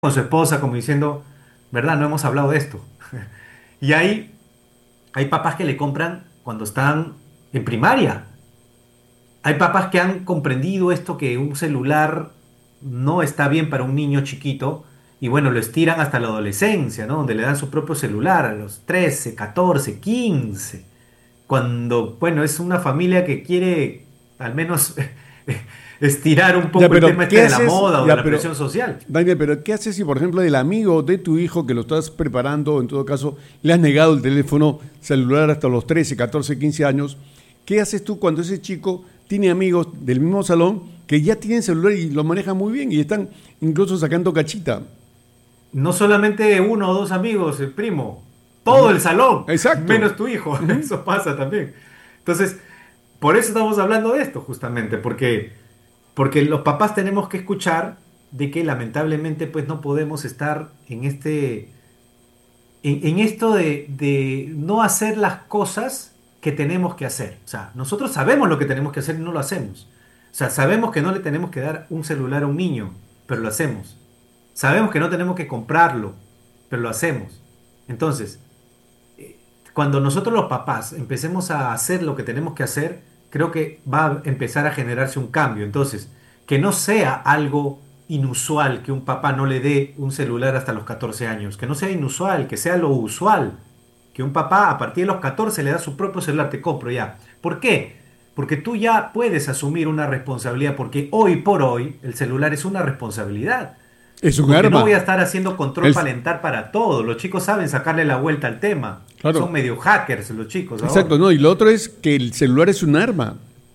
con su esposa como diciendo, ¿verdad? No hemos hablado de esto. Y hay papás que le compran cuando están en primaria. Hay papás que han comprendido esto que un celular no está bien para un niño chiquito y bueno, lo estiran hasta la adolescencia, ¿no? Donde le dan su propio celular a los 13, 14, 15. Cuando, bueno, es una familia que quiere al menos estirar un Ya, poco el tema pero este ¿qué de la haces? moda o de Ya, la pero presión social. Daniel, pero ¿qué haces si, por ejemplo, el amigo de tu hijo que lo estás preparando, en todo caso, le has negado el teléfono celular hasta los 13, 14, 15 años? ¿Qué haces tú cuando ese chico tiene amigos del mismo salón que ya tienen celular y lo manejan muy bien y están incluso sacando cachita? No solamente uno o dos amigos, el primo, todo Ujú. el salón, Exacto. menos tu hijo, Ujú. eso pasa también. Entonces, por eso estamos hablando de esto, justamente, porque los papás tenemos que escuchar de que lamentablemente pues no podemos estar en esto de no hacer las cosas que tenemos que hacer. O sea, nosotros sabemos lo que tenemos que hacer y no lo hacemos. O sea, sabemos que no le tenemos que dar un celular a un niño, pero lo hacemos. Sabemos que no tenemos que comprarlo, pero lo hacemos. Entonces, cuando nosotros los papás empecemos a hacer lo que tenemos que hacer, creo que va a empezar a generarse un cambio. Entonces, que no sea algo inusual que un papá no le dé un celular hasta los 14 años, que no sea inusual, que sea lo usual, que un papá a partir de los 14 le da su propio celular, te compro ya. ¿Por qué? Porque tú ya puedes asumir una responsabilidad, porque hoy por hoy el celular es una responsabilidad. Es un Porque no voy a arma. estar haciendo control El- parental para todo. Los chicos saben sacarle la vuelta al tema. Son claro. medio hackers los chicos ahora. Exacto, no. Y lo otro es que el celular es un arma.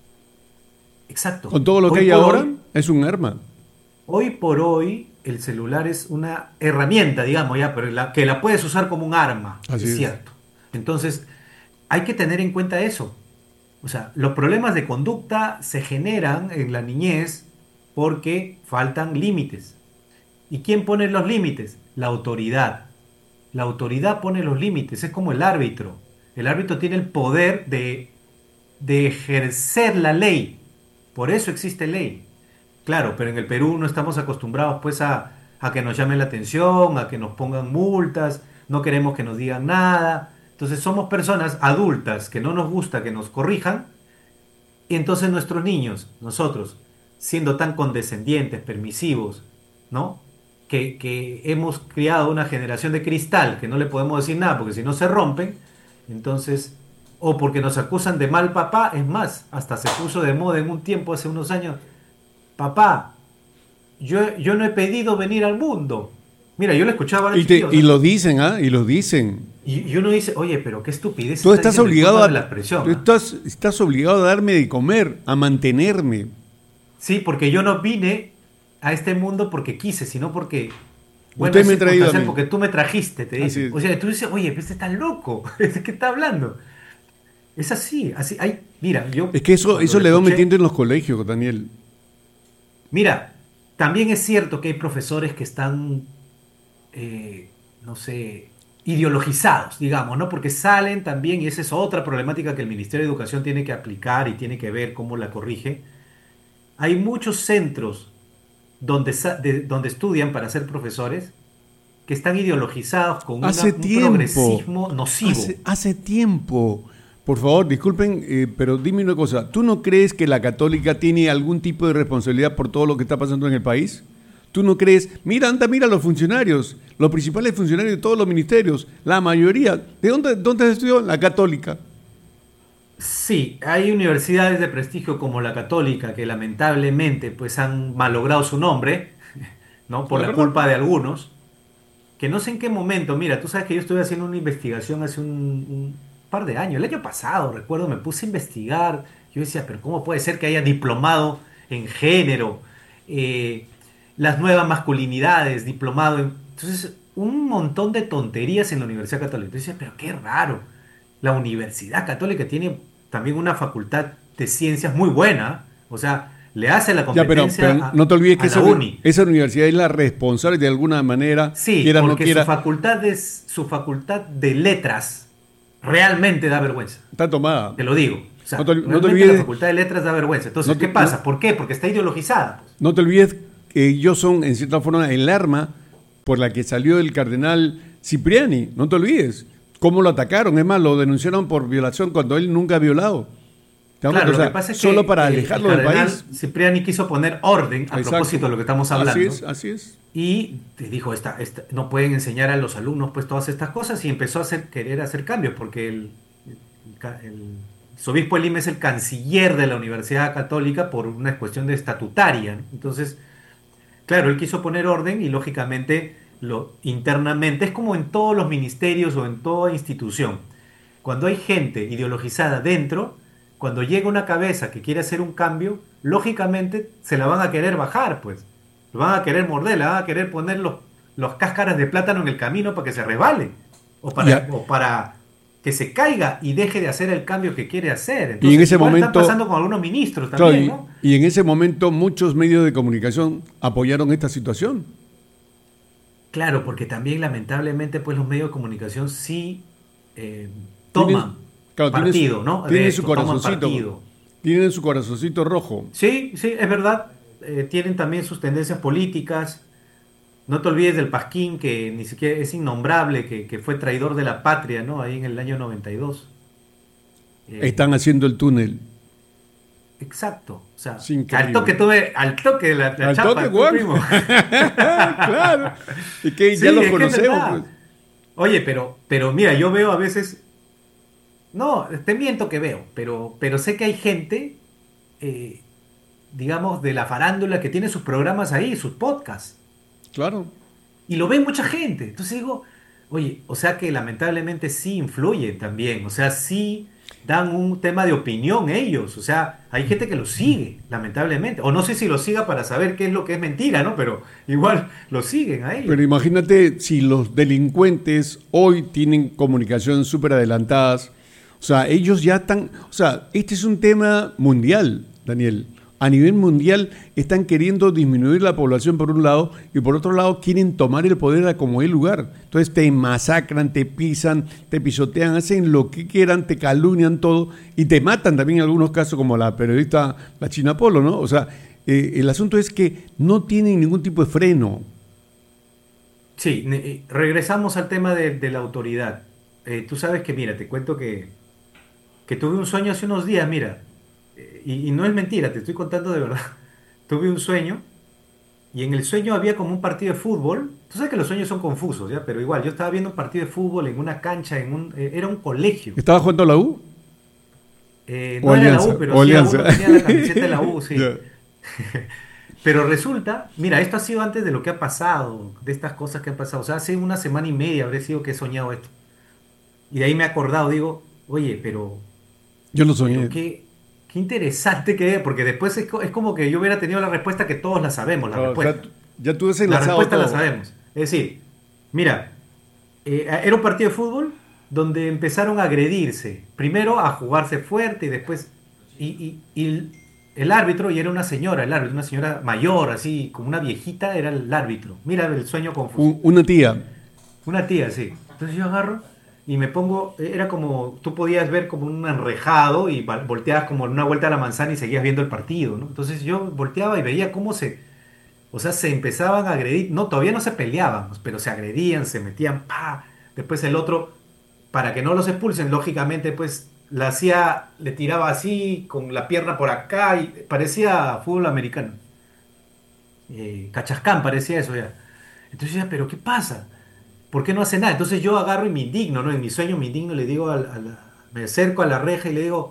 Exacto. Con todo lo que Hoy hay por ahora, hoy, es un arma. hoy por hoy, el celular es una herramienta, digamos ya, pero que la puedes usar como un arma, Así es es. cierto. Entonces, hay que tener en cuenta eso. O sea, los problemas de conducta se generan en la niñez porque faltan límites. ¿Y quién pone los límites? La autoridad. La autoridad pone los límites, es como el árbitro. El árbitro tiene el poder de ejercer la ley. Por eso existe ley. Claro, pero en el Perú no estamos acostumbrados pues a que nos llamen la atención, a que nos pongan multas, no queremos que nos digan nada. Entonces somos personas adultas que no nos gusta que nos corrijan y entonces nuestros niños, nosotros, siendo tan condescendientes, permisivos, ¿no? Que hemos criado una generación de cristal, que no le podemos decir nada porque si no se rompen, entonces, o porque nos acusan de mal papá, es más, hasta se puso de moda en un tiempo, hace unos años, papá, yo no he pedido venir al mundo. Mira, yo lo escuchaba a los chiquillos, Y ¿ah? lo dicen, ¿ah? Y lo dicen. Y uno dice, oye, pero qué estupidez Tú está estás diciendo, obligado discúlpame la a, expresión, tú ¿ah? estás obligado a darme de comer, a mantenerme. Sí, porque yo no vine a este mundo porque quise, sino porque, bueno, Usted es me ha traído a circunstancial mí. porque tú me trajiste, te Así dicen. es. O sea, tú dices, oye, pues este está loco, ¿de qué está hablando? Es así, así, hay, mira, yo Es que cuando eso lo le va escuché, metiendo en los colegios, Daniel. mira, también es cierto que hay profesores que están, no sé, ideologizados, digamos, ¿no? Porque salen también, y esa es otra problemática que el Ministerio de Educación tiene que aplicar y tiene que ver cómo la corrige. Hay muchos centros donde estudian para ser profesores que están ideologizados con Hace un tiempo, progresismo nocivo. hace tiempo. Por favor, disculpen, pero dime una cosa. ¿Tú no crees que la católica tiene algún tipo de responsabilidad por todo lo que está pasando en el país? ¿Tú no crees? Mira, anda, mira los funcionarios, los principales funcionarios de todos los ministerios, la mayoría. ¿Dónde has estudiado? La católica. Sí, hay universidades de prestigio como la Católica que lamentablemente pues han malogrado su nombre, ¿no? Por La la verdad. culpa de algunos, que no sé en qué momento, mira, tú sabes que yo estuve haciendo una investigación hace un par de años, el año pasado, recuerdo, me puse a investigar, yo decía, pero ¿cómo puede ser que haya diplomado en género, eh, las nuevas masculinidades, diplomado en... Entonces, un montón de tonterías en la Universidad Católica. Yo decía, pero qué raro, la Universidad Católica tiene también una facultad de ciencias muy buena, o sea, le hace la Ya, competencia pero no te olvides que a la uni. esa universidad es la responsable de alguna manera, Sí, quiera o no porque quiera, su facultad de letras realmente da vergüenza. está tomada. Te lo digo. O sea, No te realmente la olvides, facultad de letras da vergüenza. Entonces, no ¿qué te, no, pasa? ¿Por qué? Porque está ideologizada, pues. no te olvides que ellos son, en cierta forma, el arma por la que salió el cardenal Cipriani, no te olvides. ¿Cómo lo atacaron? Es más, lo denunciaron por violación cuando él nunca ha violado. Claro, lo que pasa es que solo para alejarlo del país. Cipriani quiso poner orden a propósito de lo que estamos hablando. Así es. Y te dijo, no pueden enseñar a los alumnos pues todas estas cosas, y empezó a querer hacer cambios, porque el obispo de Lima es el canciller de la Universidad Católica por una cuestión de estatutaria, ¿no? Entonces, claro, él quiso poner orden y lógicamente internamente, es como en todos los ministerios o en toda institución. Cuando hay gente ideologizada dentro, cuando llega una cabeza que quiere hacer un cambio, lógicamente se la van a querer bajar, pues. Lo van a querer morder, le van a querer poner los cáscaras de plátano en el camino para que se resbale. O para que se caiga y deje de hacer el cambio que quiere hacer. Entonces, y en ese momento está pasando con algunos ministros también, claro, ¿no? Y en ese momento muchos medios de comunicación apoyaron esta situación. Claro, porque también lamentablemente pues los medios de comunicación sí toman partido, ¿no? Tienen su corazoncito. Tienen su corazoncito rojo. Sí, es verdad. Tienen también sus tendencias políticas. No te olvides del Pasquín, que ni siquiera es innombrable, que fue traidor de la patria, ¿no? Ahí en el año 92. Están haciendo el túnel. Exacto. O sea, al toque de la chapa, primo. Claro. Y que ya los conocemos. Pues. Oye, pero mira, yo veo a veces. No, te miento que veo, pero sé que hay gente, digamos, de la farándula que tiene sus programas ahí, sus podcasts. Claro. Y lo ve mucha gente. Entonces digo, oye, o sea que lamentablemente sí influyen también. O sea, sí dan un tema de opinión ellos. O sea, hay gente que lo sigue, lamentablemente. O no sé si lo siga para saber qué es lo que es mentira, ¿no? Pero igual lo siguen a ellos. Pero imagínate si los delincuentes hoy tienen comunicación súper adelantadas. O sea, ellos ya están... O sea, este es un tema mundial, Daniel. A nivel mundial están queriendo disminuir la población por un lado y por otro lado quieren tomar el poder a como el lugar. Entonces te masacran, te pisan, te pisotean, hacen lo que quieran, te calumnian todo y te matan también en algunos casos, como la periodista, la China Polo, ¿no? O sea, el asunto es que no tienen ningún tipo de freno. Sí, regresamos al tema de la autoridad. Tú sabes que, mira, te cuento que tuve un sueño hace unos días, mira. Y no es mentira, te estoy contando de verdad. Tuve un sueño y en el sueño había como un partido de fútbol. Tú sabes que los sueños son confusos, ¿ya? Pero igual, yo estaba viendo un partido de fútbol en una cancha, era un colegio. ¿Estaba jugando la U? No era la U, pero sí uno tenía la camiseta de la U, sí. Yeah. Pero resulta, mira, esto ha sido antes de lo que ha pasado, de estas cosas que han pasado. O sea, hace una semana y media habré sido que he soñado esto. Y de ahí me he acordado, digo, oye, pero... Yo lo soñé. Qué interesante que es, porque después es como que yo hubiera tenido la respuesta que todos la sabemos, la respuesta. O sea, ya tú has La enlazado respuesta todo. la sabemos. Es decir, mira, era un partido de fútbol donde empezaron a agredirse. Primero a jugarse fuerte y después... Y el árbitro, y era una señora, una señora mayor, así, como una viejita, era el árbitro. Mira el sueño confuso. Una tía. Una tía, sí. Entonces yo agarro y me pongo, era como, tú podías ver como un enrejado y volteabas como una vuelta a la manzana y seguías viendo el partido, ¿no? Entonces yo volteaba y veía cómo se empezaban a agredir, no, todavía no se peleaban, pero se agredían, se metían, ¡pa! Después el otro, para que no los expulsen, lógicamente, pues, le tiraba así, con la pierna por acá, y parecía fútbol americano. Cachascán parecía eso ya. Entonces yo decía, ¿pero qué pasa? ¿Por qué no hace nada? Entonces yo agarro y me indigno, ¿no? En mi sueño me indigno, le digo, me acerco a la reja y le digo,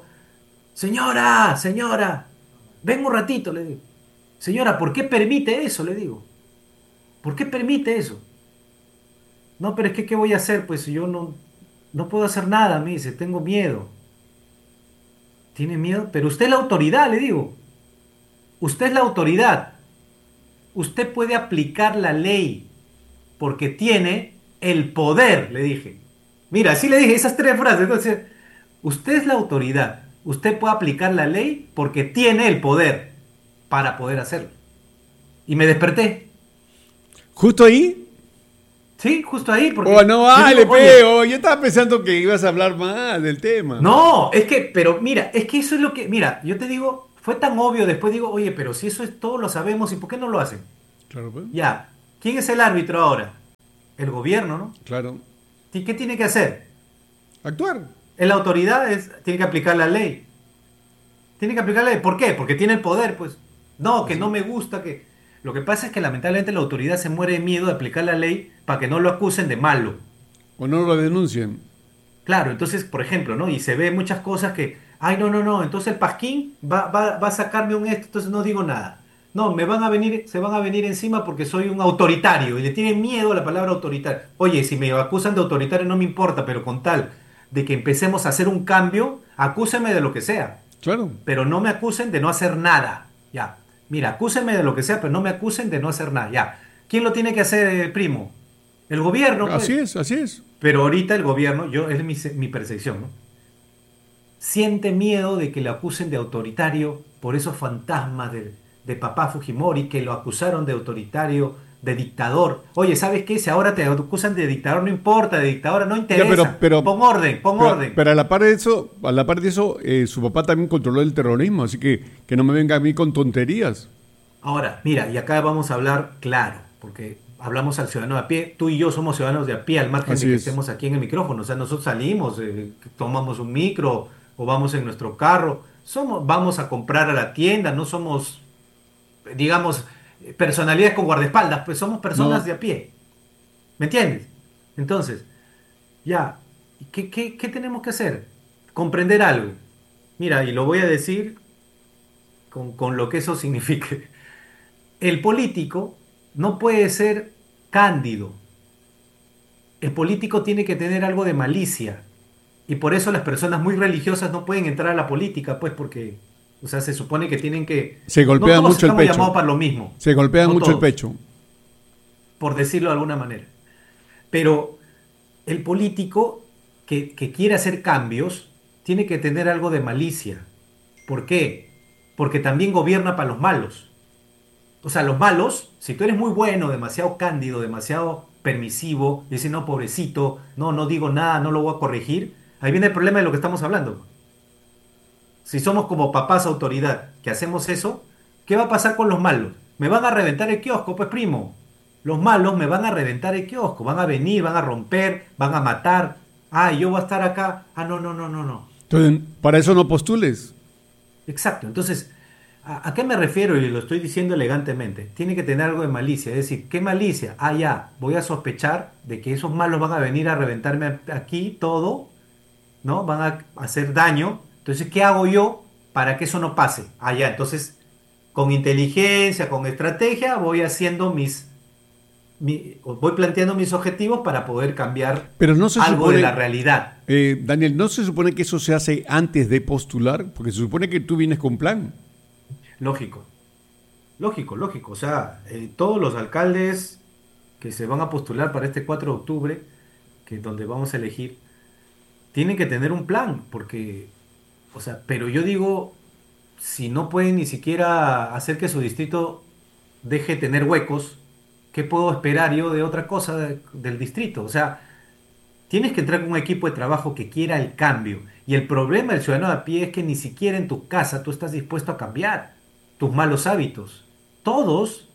señora, ven un ratito, le digo. Señora, ¿por qué permite eso? Le digo. ¿Por qué permite eso? No, pero es que, ¿qué voy a hacer? Pues yo no puedo hacer nada, me dice, tengo miedo. ¿Tiene miedo? Pero usted es la autoridad, le digo. Usted es la autoridad. Usted puede aplicar la ley porque tiene el poder, le dije. Mira, así le dije esas tres frases. Entonces, usted es la autoridad. Usted puede aplicar la ley porque tiene el poder para poder hacerlo. Y me desperté. ¿Justo ahí? Sí, justo ahí. Porque no vale, peo. Yo estaba pensando que ibas a hablar más del tema. No, pero mira, es que eso es lo que... Mira, yo te digo, fue tan obvio. Después digo, oye, pero si eso es todo lo sabemos, ¿y por qué no lo hacen? Claro, pues. Ya, ¿quién es el árbitro ahora? El gobierno, ¿no? Claro. ¿Y qué tiene que hacer? Actuar. La autoridad tiene que aplicar la ley. Tiene que aplicar la ley. ¿Por qué? Porque tiene el poder, pues. No, que no Así. me gusta que... Lo que pasa es que lamentablemente la autoridad se muere de miedo de aplicar la ley para que no lo acusen de malo. O no lo denuncien. Claro, entonces, por ejemplo, ¿no? Y se ve muchas cosas que, ay, no, no, no, entonces el Pasquín va a sacarme un esto, entonces no digo nada. No, se van a venir encima porque soy un autoritario y le tienen miedo a la palabra autoritario. Oye, si me acusan de autoritario no me importa, pero con tal de que empecemos a hacer un cambio, acúsenme de lo que sea, Claro. pero no me acusen de no hacer nada. Ya, mira, acúsenme de lo que sea, pero no me acusen de no hacer nada. Ya, ¿quién lo tiene que hacer, primo? El gobierno, Así pues. es, así es. Pero ahorita el gobierno, es mi percepción, ¿no? Siente miedo de que le acusen de autoritario por esos fantasmas de papá Fujimori que lo acusaron de autoritario, de dictador. Oye, ¿sabes qué? Si ahora te acusan de dictador, no importa, de dictadora no Ya, interesa. Pon orden, pon orden. pero a la par de eso, su papá también controló el terrorismo, así que no me venga a mí con tonterías. Ahora, mira, y acá vamos a hablar claro, porque hablamos al ciudadano de a pie. Tú y yo somos ciudadanos de a pie, al margen de Así que es. estemos aquí en el micrófono. O sea, nosotros salimos, tomamos un micro o vamos en nuestro carro. Vamos a comprar a la tienda, no somos, digamos, personalidades con guardaespaldas, pues somos personas No, de a pie. ¿Me entiendes? Entonces, ya, ¿qué tenemos que hacer? Comprender algo. Mira, y lo voy a decir con lo que eso signifique. El político no puede ser cándido. El político tiene que tener algo de malicia. Y por eso las personas muy religiosas no pueden entrar a la política, pues porque, o sea, se supone que tienen que... se No golpean todos mucho el estamos pecho. llamados para lo mismo, Se golpean no mucho el todos, pecho. por decirlo de alguna manera. Pero el político que quiere hacer cambios tiene que tener algo de malicia. ¿Por qué? Porque también gobierna para los malos. O sea, los malos, si tú eres muy bueno, demasiado cándido, demasiado permisivo, y dices, no, pobrecito, no, no digo nada, no lo voy a corregir, ahí viene el problema de lo que estamos hablando. Si somos como papás autoridad que hacemos eso, ¿qué va a pasar con los malos? Me van a reventar el kiosco, pues primo. Los malos me van a reventar el kiosco, van a venir, van a romper, van a matar. Ah, yo voy a estar acá. Ah, no, no, no, no, no. Entonces, para eso no postules. Exacto. Entonces, ¿a qué me refiero? Y lo estoy diciendo elegantemente. Tiene que tener algo de malicia. Es decir, ¿qué malicia? Ah, ya, voy a sospechar de que esos malos van a venir a reventarme aquí todo, ¿no? Van a hacer daño. Entonces, ¿qué hago yo para que eso no pase? Ah, ya, entonces, con inteligencia, con estrategia, voy haciendo voy planteando mis objetivos para poder cambiar Pero no se algo de la supone, realidad. Daniel, ¿no se supone que eso se hace antes de postular? Porque se supone que tú vienes con plan. Lógico, lógico, lógico. O sea, todos los alcaldes que se van a postular para este 4 de octubre, que es donde vamos a elegir, tienen que tener un plan, porque, o sea, pero yo digo, si no pueden ni siquiera hacer que su distrito deje de tener huecos, ¿qué puedo esperar yo de otra cosa del distrito? O sea, tienes que entrar con un equipo de trabajo que quiera el cambio. Y el problema del ciudadano de a pie es que ni siquiera en tu casa tú estás dispuesto a cambiar tus malos hábitos. Todos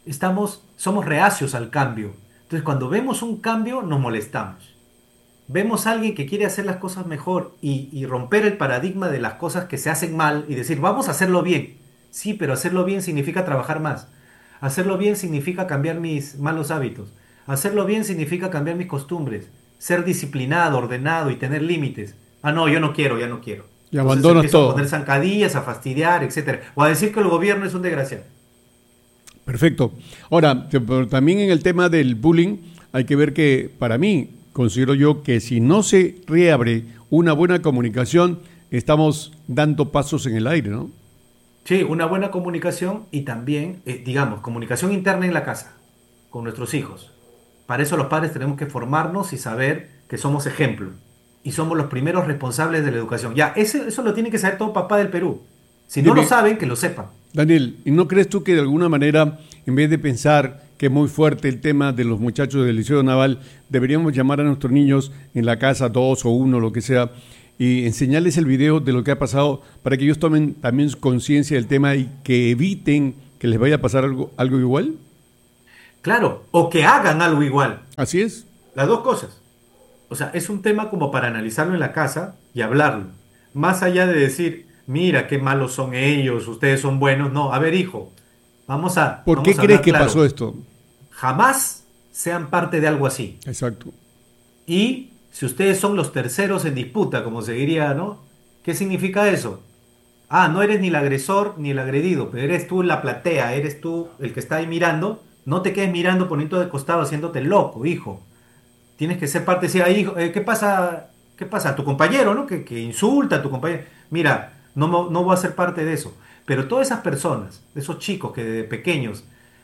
somos reacios al cambio. Entonces, cuando vemos un cambio, nos molestamos. Vemos a alguien que quiere hacer las cosas mejor y romper el paradigma de las cosas que se hacen mal y decir, vamos a hacerlo bien. Sí, pero hacerlo bien significa trabajar más. Hacerlo bien significa cambiar mis malos hábitos. Hacerlo bien significa cambiar mis costumbres. Ser disciplinado, ordenado y tener límites. Ah, no, yo no quiero, ya no quiero. Y Entonces abandonas empiezo a poner todo. zancadillas, a fastidiar, etcétera. O a decir que el gobierno es un desgraciado. Perfecto. Ahora, pero también en el tema del bullying, hay que ver que para mí, considero yo que si no se reabre una buena comunicación, estamos dando pasos en el aire, ¿no? Sí, una buena comunicación y también, digamos, comunicación interna en la casa, con nuestros hijos. Para eso los padres tenemos que formarnos y saber que somos ejemplo. Y somos los primeros responsables de la educación. Ya, eso lo tiene que saber todo papá del Perú. Si no lo Dime, saben, que lo sepan. Daniel, ¿y no crees tú que de alguna manera, en vez de pensar que es muy fuerte el tema de los muchachos del Liceo Naval, deberíamos llamar a nuestros niños en la casa, dos o uno, lo que sea, y enseñarles el video de lo que ha pasado para que ellos tomen también conciencia del tema y que eviten que les vaya a pasar algo igual? Claro, o que hagan algo igual. Así es. Las dos cosas. O sea, es un tema como para analizarlo en la casa y hablarlo. Más allá de decir, mira, qué malos son ellos, ustedes son buenos. No, a ver, hijo, ¿Por qué vamos a crees hablar que pasó claro. esto? Jamás sean parte de algo así. Exacto. Y si ustedes son los terceros en disputa, como se diría, ¿no? ¿Qué significa eso? Ah, no eres ni el agresor ni el agredido, pero eres tú la platea, eres tú el que está ahí mirando. No te quedes mirando poniendo de costado haciéndote loco, hijo. Tienes que ser parte, decir, ahí, ¿qué pasa? ¿Qué pasa? Tu compañero, ¿no? Que insulta a tu compañero. Mira, no voy a ser parte de eso. Pero todas esas personas, esos chicos que de pequeños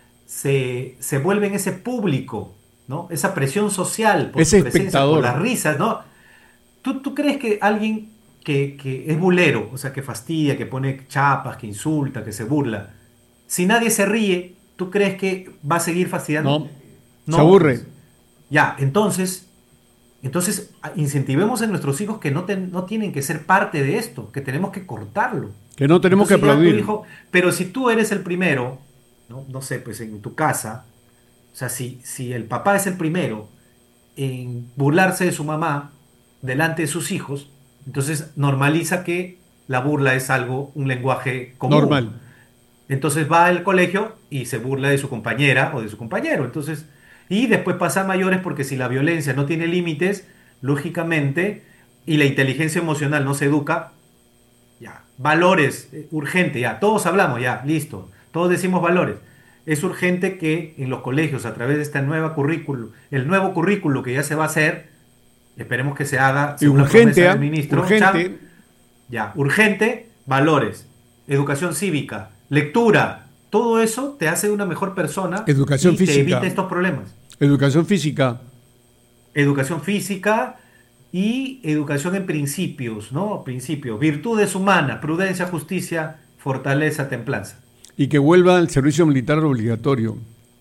se vuelven ese público, ¿no? Esa presión social por Ese su presencia, por las espectador. risas, ¿no? ¿Tú crees que alguien que es bulero, o sea, que fastidia, que pone chapas, que insulta, que se burla, si nadie se ríe, ¿tú crees que va a seguir fastidiando? No. Se No, aburre. pues. Ya, entonces incentivemos a nuestros hijos que no tienen que ser parte de esto, que tenemos que cortarlo. Que no tenemos que Entonces ya tu aplaudir. hijo, pero si tú eres el primero, no sé, pues en tu casa, o sea, si el papá es el primero en burlarse de su mamá delante de sus hijos, entonces normaliza que la burla es algo, un lenguaje común. Normal. Entonces va al colegio y se burla de su compañera o de su compañero. Entonces, y después pasa a mayores porque si la violencia no tiene límites, lógicamente, y la inteligencia emocional no se educa, ya, valores, urgente, ya, todos hablamos, ya, listo, todos decimos valores. Es urgente que en los colegios, a través de esta nueva currículo, el nuevo currículo que ya se va a hacer, esperemos que se haga Y según la promesa urgente, del ¿ah? ministro Chang, Urgente. ya, urgente, valores, educación cívica, lectura, todo eso te hace una mejor persona Educación y te evita física. estos problemas. Educación física. Educación física y educación en principios, ¿no? Principios, virtudes humanas, prudencia, justicia, fortaleza, templanza. Y que vuelva al servicio militar obligatorio.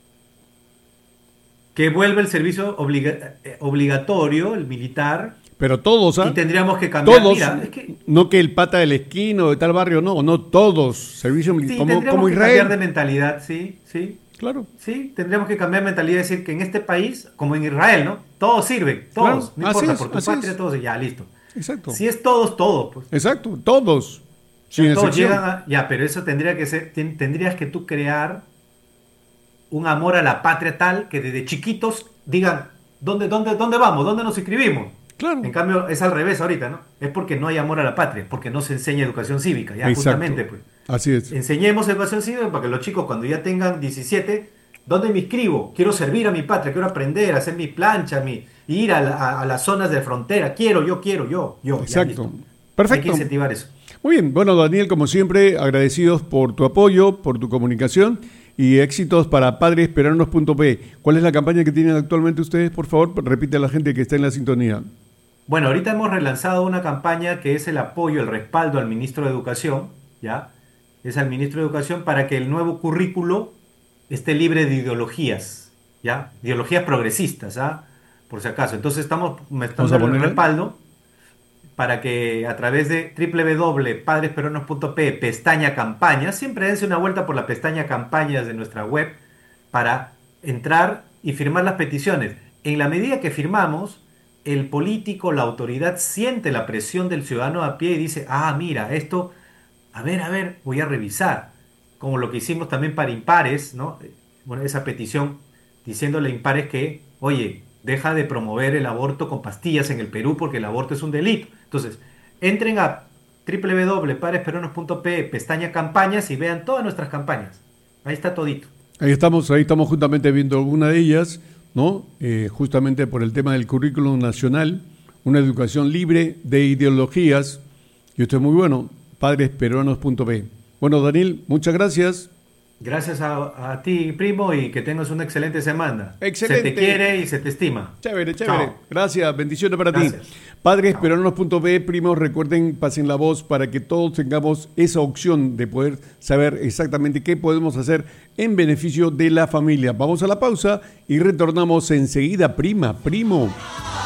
Que vuelve el servicio obligatorio, el militar, Pero todos, y ¿ah? tendríamos que cambiar. Todos. Mira, es que No que el pata del esquino de tal barrio, no. No todos. Servicio militar. sí, Como tendríamos que cambiar de Israel. mentalidad, sí, sí. Claro. Sí, tendríamos que cambiar de mentalidad y decir que en este país, como en Israel, ¿no? Todos sirven, Claro. todos, no Así importa, es. por tu Así patria, es. todos, ya, listo. Exacto. Si es todos, todos, pues. Exacto. Todos. Sin Ya todos llegan excepción. a, ya, pero eso tendría que ser, tendrías que tú crear un amor a la patria tal que desde chiquitos digan, ¿dónde vamos? ¿Dónde nos inscribimos? Claro. En cambio, es al revés ahorita, ¿no? Es porque no hay amor a la patria, porque no se enseña educación cívica, ya, Exacto. justamente, pues. Así es. Enseñemos educación cívica para que los chicos cuando ya tengan 17, ¿dónde me inscribo? Quiero servir a mi patria, quiero aprender, hacer mi plancha, ir a las zonas de frontera, yo, ya Exacto. listo. Hay que Perfecto. incentivar eso. Muy bien, bueno Daniel, como siempre, agradecidos por tu apoyo, por tu comunicación y éxitos para padresperuanos.pe. ¿Cuál es la campaña que tienen actualmente ustedes? Por favor, repite a la gente que está en la sintonía. Bueno, ahorita hemos relanzado una campaña que es el apoyo, el respaldo al ministro de Educación, ¿ya? Es al ministro de Educación para que el nuevo currículo esté libre de ideologías, ¿ya? Ideologías progresistas, ¿ah? Por si acaso. Entonces estamos Vamos dando a el ponerle. respaldo para que a través de www.padresperuanos.pe, pestaña campañas, siempre dense una vuelta por la pestaña campañas de nuestra web para entrar y firmar las peticiones. En la medida que firmamos, el político, la autoridad siente la presión del ciudadano a pie y dice, ah, mira, esto, a ver, voy a revisar. Como lo que hicimos también para impares, ¿no? Bueno, esa petición diciéndole a impares que, oye, deja de promover el aborto con pastillas en el Perú porque el aborto es un delito. Entonces, entren a www.padresperuanos.pe, pestaña campañas y vean todas nuestras campañas. Ahí está todito. Ahí estamos justamente viendo alguna de ellas, ¿no? Justamente por el tema del currículum nacional, una educación libre de ideologías, y esto es muy bueno, padresperuanos.pe. Bueno, Daniel, muchas gracias. Gracias a ti, primo, y que tengas una excelente semana. Se te Excelente. quiere y se te estima. Chévere, chévere. Chao. Gracias, bendiciones para Gracias. ti. Chao. Padresperuanos.be, primos, recuerden, pasen la voz para que todos tengamos esa opción de poder saber exactamente qué podemos hacer en beneficio de la familia. Vamos a la pausa y retornamos enseguida, prima, primo.